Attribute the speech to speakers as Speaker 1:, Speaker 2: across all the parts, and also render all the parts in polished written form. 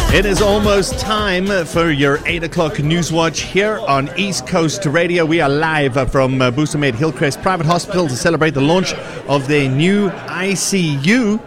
Speaker 1: It is almost time for your 8 o'clock news watch here on East Coast Radio. We are live from Busamed Hillcrest Private Hospital to celebrate the launch of their new ICU.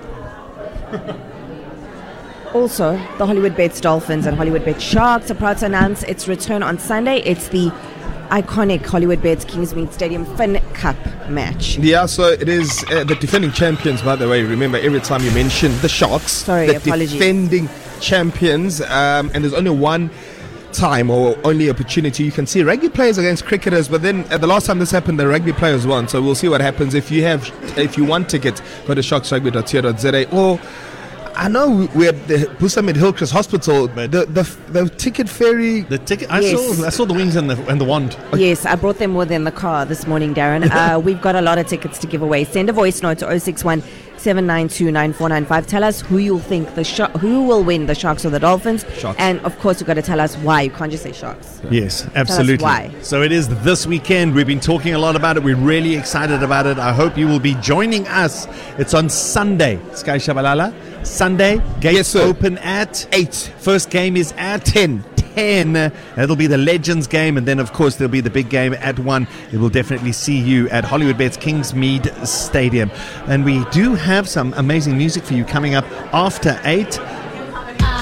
Speaker 2: Also, the Hollywood Bets Dolphins and Hollywood Bets Sharks are proud to announce its return on Sunday. It's the iconic Hollywood Bets Kingsmead Stadium Fin Cup match.
Speaker 3: Yeah, so it is the defending champions, by the way. Remember, every time you mention the Sharks, the
Speaker 2: apologies.
Speaker 3: Defending champions, and there's only one time or only opportunity you can see rugby players against cricketers, but then the last time this happened, the rugby players won. So we'll see what happens. If you want tickets, go to sharksrugby.co.za, or I know we're at the Busamed Hillcrest Hospital, but the ticket ferry.
Speaker 1: The ticket.
Speaker 2: Yes.
Speaker 1: I saw the wings and the wand.
Speaker 2: Yes, I brought them within the car this morning, Darren. We've got a lot of tickets to give away. Send a voice note to 061 792 9495. Tell us who you'll think who will win, the Sharks or the Dolphins.
Speaker 3: Sharks.
Speaker 2: And of course, you've got to tell us why. You can't just say Sharks.
Speaker 1: Yes, absolutely.
Speaker 2: Why.
Speaker 1: So it is this weekend. We've been talking a lot about it. We're really excited about it. I hope you will be joining us. It's on Sunday. Sky Shabalala. Sunday. Gates open at
Speaker 3: 8.
Speaker 1: First game is at
Speaker 3: 10.
Speaker 1: It'll be the Legends game, and then of course there'll be the big game at 1. It will definitely see you at Hollywood Bets Kingsmead Stadium. And we do have some amazing music for you coming up after 8.